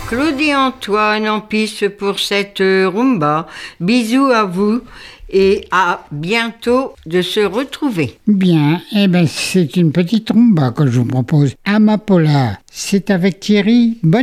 Claude et Antoine en piste pour cette rumba. Bisous à vous et à bientôt de se retrouver. Bien, c'est une petite rumba que je vous propose. Amapola, c'est avec Thierry. Bonne